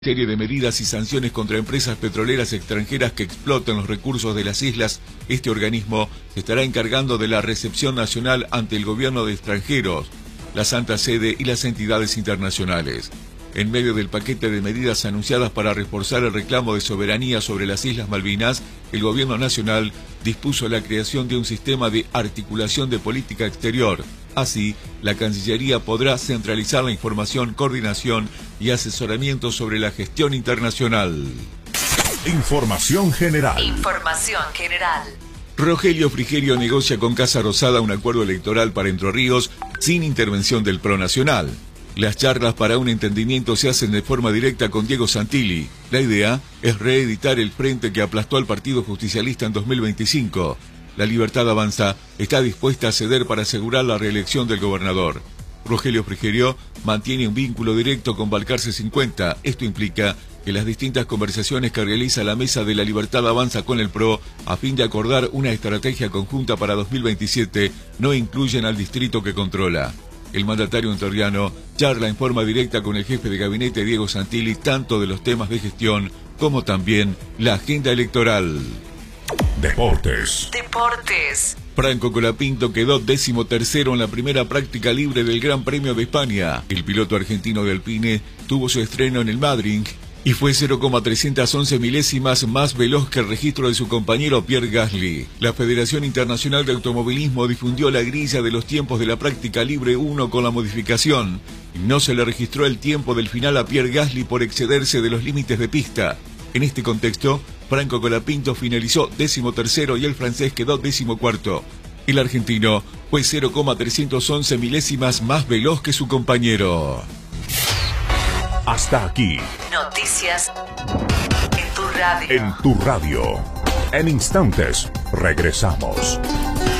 Serie de medidas y sanciones contra empresas petroleras extranjeras que explotan los recursos de las islas. Este organismo se estará encargando de la recepción nacional ante el gobierno de extranjeros, la Santa Sede y las entidades internacionales. En medio del paquete de medidas anunciadas para reforzar el reclamo de soberanía sobre las Islas Malvinas, el gobierno nacional dispuso la creación de un sistema de articulación de política exterior. Así, la Cancillería podrá centralizar la información, coordinación y asesoramiento sobre la gestión internacional. Información general. Información general. Rogelio Frigerio negocia con Casa Rosada un acuerdo electoral para Entre Ríos sin intervención del PRO Nacional. Las charlas para un entendimiento se hacen de forma directa con Diego Santilli. La idea es reeditar el frente que aplastó al Partido Justicialista en 2025. La Libertad Avanza está dispuesta a ceder para asegurar la reelección del gobernador. Rogelio Frigerio mantiene un vínculo directo con Balcarce 50. Esto implica que las distintas conversaciones que realiza la Mesa de la Libertad Avanza con el PRO a fin de acordar una estrategia conjunta para 2027 no incluyen al distrito que controla. El mandatario entrerriano charla en forma directa con el jefe de gabinete Diego Santilli tanto de los temas de gestión como también la agenda electoral. Deportes. Franco Colapinto quedó 13º en la primera práctica libre del Gran Premio de España. El piloto argentino de Alpine tuvo su estreno en el Madrid y fue 0,311 milésimas más veloz que el registro de su compañero Pierre Gasly. La Federación Internacional de Automovilismo difundió la grilla de los tiempos de la práctica libre 1 con la modificación. No se le registró el tiempo del final a Pierre Gasly por excederse de los límites de pista. En este contexto, Franco Colapinto finalizó 13º y el francés quedó 14º. El argentino fue 0,311 milésimas más veloz que su compañero. Hasta aquí. Noticias en tu radio. En tu radio. En instantes regresamos.